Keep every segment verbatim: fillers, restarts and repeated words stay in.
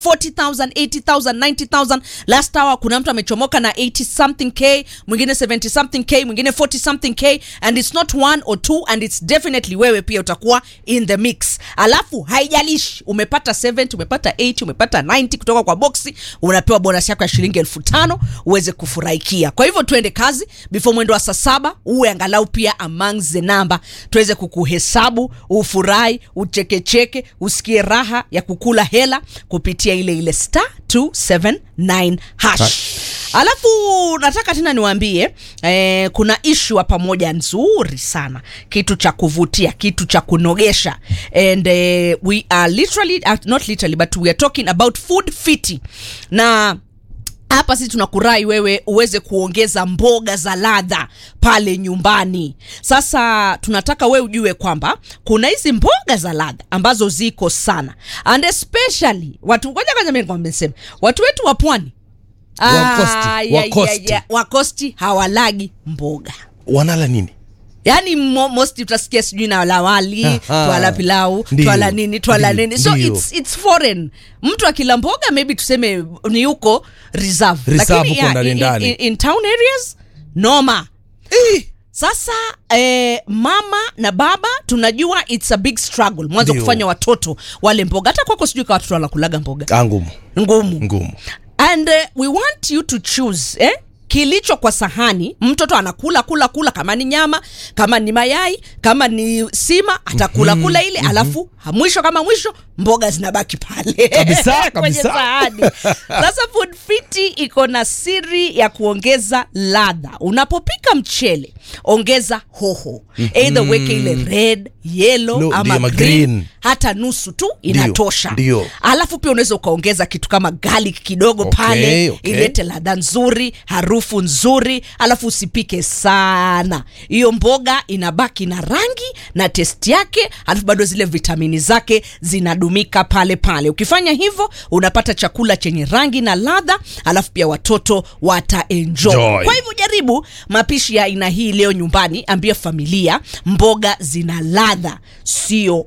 forty thousand, eighty thousand, ninety thousand. Last hour kuna mtu amechomoka na eighty something k, mwingine seventy something k, mwingine forty something k, and it's not one or two, and it's definitely wewe pia utakuwa in the mix. Alafu haijalishi umepata seventy, umepata eighty, umepata ninety kutoka kwa boxi, unapewa bonus yako ya shilingi elfu tano uweze kufurahikia. Kwa hivyo tuende kazi before mwendo wa saa saba, uwe angalau pia among the number, tuweze kukuhesabu, ufurahi, uchekecheke, usikie raha ya kukula hela kupitia ile ile star two seven nine hash. Alafu nataka tena niwaambie eh, kuna issue hapa moja nzuri sana, kitu cha kuvutia, kitu cha kunogesha, and uh, we are literally uh, not literally but we are talking about food fiti. Na hapa sisi tunakurai wewe uweze kuongeza mboga za ladha pale nyumbani. Sasa tunataka wewe ujue kwamba kuna hizi mboga za ladha ambazo ziko sana, and especially watu ngoja kwanza mimi nimesema watu wetu wa pwani Wakosti, wakosti. Wakosti hawalagi mboga. Wanala nini? Yani mo, most utasikia sijui na wala wali, twala pilau, twala nini, twala nini. So it's it's foreign. Mtu akila mboga maybe tuseme ni yuko reserve. Reserve. Lakini ya, in, in, in town areas noma. Eh. Sasa eh, mama na baba tunajua it's a big struggle mwanzo kufanya watoto wale mboga. Hata kwako sijui kwa watoto wanakulaga mboga. Ngumu. Ngumu. Ngumu. And uh, we want you to choose eh kilicho kwa sahani. Mtoto anakula kula kula, kama ni nyama, kama ni mayai, kama ni sima, atakula mm-hmm. kula ile, alafu mwisho kama mwisho mboga zinabaki pale kabisa kwenye sahani. Sasa Food Fiti iko na siri ya kuongeza ladha. Unapopika mchele, ongeza hoho. Mm-hmm. Either weke ile red, yellow no, ama green, green. Hata nusu tu inatosha. Dio. Alafu pia unaweza ukaongeza kitu kama garlic kidogo okay, pale okay. Ilete ladha nzuri, harufu nzuri, alafu usipike sana. Hiyo mboga inabaki na rangi na taste yake, alafu bado zile vitamini zake zinadumika pale pale. Ukifanya hivyo unapata chakula chenye rangi na ladha, alafu pia watoto wata enjoy. Joy. Kwa hivyo jaribu mapishi ya aina hii leo nyumbani, ambia familia mboga zina ladha, sio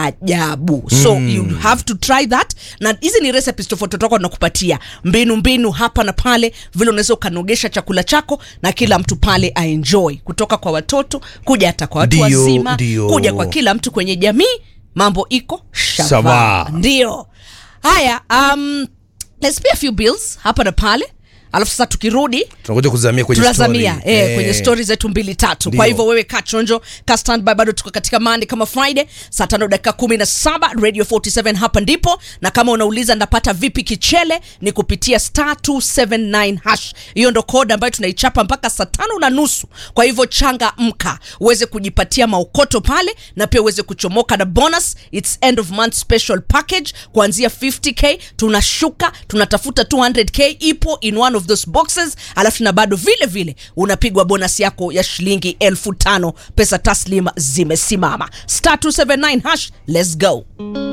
ajabu. So mm. you have to try that. Na hizi ni recipes tofauti tofauti tunakupatia. Mbinu mbinu hapa na pale, vile unaweza ukanogesha chakula chako na kila mtu pale aenjoy. Kutoka kwa watoto, kuja hata kwa watu dio, wazima, dio. Kuja kwa kila mtu kwenye jamii, mambo iko shava. Ndio. Haya, um let's pay a few bills hapa na pale. Alafu sasa tukirudi tunakuja kuzamia kwenye tunazamia, story eh, eh, kwenye stories zetu mbili tatu. Dio. Kwa hivyo wewe ka chonjo, ka stand by, bado tuko katika Monday kama Friday saa tano dakika kumi na saba Radio forty-seven hapa ndipo. Na kama unauliza ndapata vipi kichele, ni kupitia star two seven nine hash. Hiyo ndo code ambayo tunaichapa mpaka saa tano na nusu. Kwa hivyo changa mka uweze kujipatia maukoto pale, na pia uweze kuchomoka na bonus. It's end of month special package kuanzia fifty k tunashuka, tunatafuta two hundred k ipo in one of those boxes. Alafu na bado vile vile unapigwa bonus yako ya shilingi elfu tano pesa taslim zimesimama. Star two seven nine hash, let's go.